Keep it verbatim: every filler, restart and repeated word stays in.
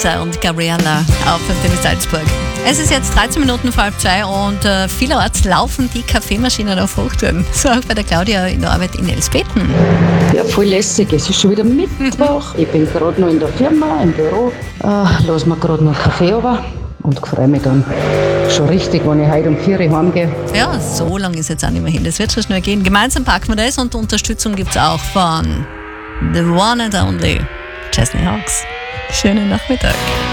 Vanessa und Gabriella auf Antenne Salzburg. Es ist jetzt dreizehn Minuten vor halb zwei und äh, vielerorts laufen die Kaffeemaschinen auf Hochtouren. So auch bei der Claudia in der Arbeit in Elsbeten. Ja, voll lässig. Es ist schon wieder Mittwoch. Ich bin gerade noch in der Firma, im Büro. Äh, lass mir gerade noch einen Kaffee runter und freue mich dann schon richtig, wenn ich heute um vier Uhr heimgehe. Ja, so lange ist jetzt auch nicht mehr hin. Das wird schon schnell gehen. Gemeinsam packen wir das und Unterstützung gibt es auch von The One and Only Chesney Hawks. Schönen Nachmittag.